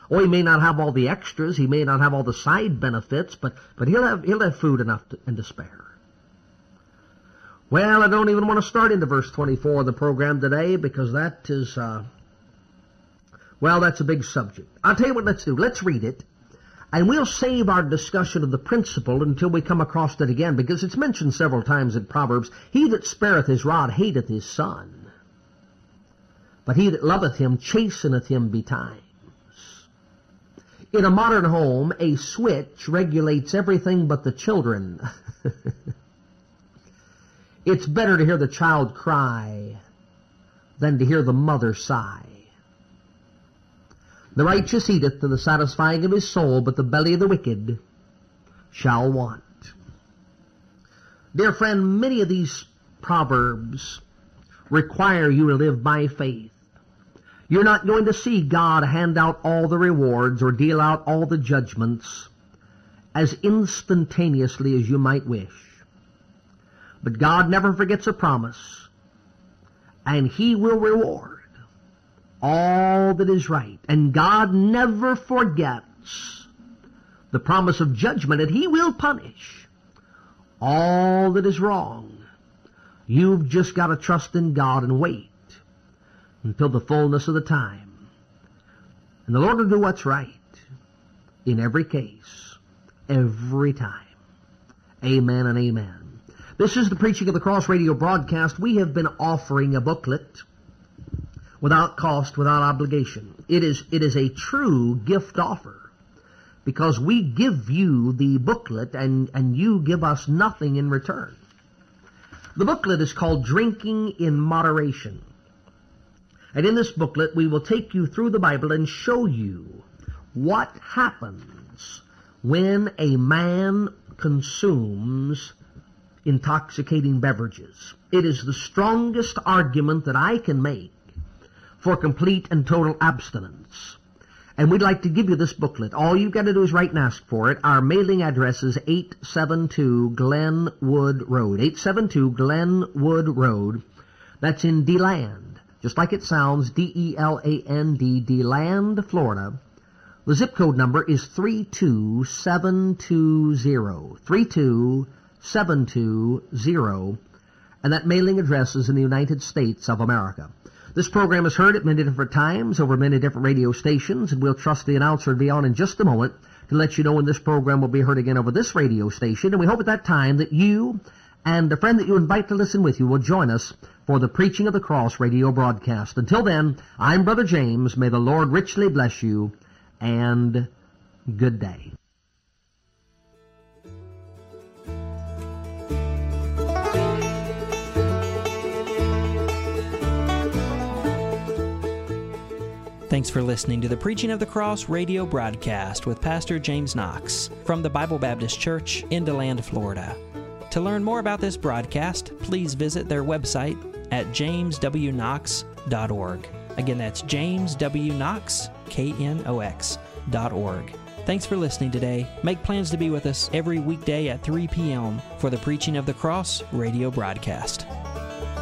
Oh, he may not have all the extras, he may not have all the side benefits, but he'll have food enough and to spare. Well, I don't even want to start into verse 24 of the program today, because that is, that's a big subject. I'll tell you what let's do. Let's read it, and we'll save our discussion of the principle until we come across it again, because it's mentioned several times in Proverbs. He that spareth his rod hateth his son, but he that loveth him chasteneth him betimes. In a modern home, a switch regulates everything but the children. It's better to hear the child cry than to hear the mother sigh. The righteous eateth to the satisfying of his soul, but the belly of the wicked shall want. Dear friend, many of these proverbs require you to live by faith. You're not going to see God hand out all the rewards or deal out all the judgments as instantaneously as you might wish. But God never forgets a promise, and He will reward all that is right. And God never forgets the promise of judgment, and He will punish all that is wrong. You've just got to trust in God and wait until the fullness of the time. And the Lord will do what's right in every case, every time. Amen and amen. This is the Preaching of the Cross radio broadcast. We have been offering a booklet without cost, without obligation. It is a true gift offer, because we give you the booklet and you give us nothing in return. The booklet is called Drinking in Moderation. And in this booklet, we will take you through the Bible and show you what happens when a man consumes intoxicating beverages. It is the strongest argument that I can make for complete and total abstinence. And we'd like to give you this booklet. All you've got to do is write and ask for it. Our mailing address is 872 Glenwood Road. 872 Glenwood Road. That's in DeLand. Just like it sounds, D-E-L-A-N-D, DeLand, Florida. The zip code number is 32720. 32720. And that mailing address is in the United States of America. This program is heard at many different times over many different radio stations, and we'll trust the announcer to be on in just a moment to let you know when this program will be heard again over this radio station. And we hope at that time that you and a friend that you invite to listen with you will join us for the Preaching of the Cross radio broadcast. Until then, I'm Brother James. May the Lord richly bless you, and good day. Thanks for listening to the Preaching of the Cross radio broadcast with Pastor James Knox from the Bible Baptist Church in DeLand, Florida. To learn more about this broadcast, please visit their website at jameswknox.org. Again, that's jameswknox, Knox.org. Thanks for listening today. Make plans to be with us every weekday at 3 p.m. for the Preaching of the Cross radio broadcast.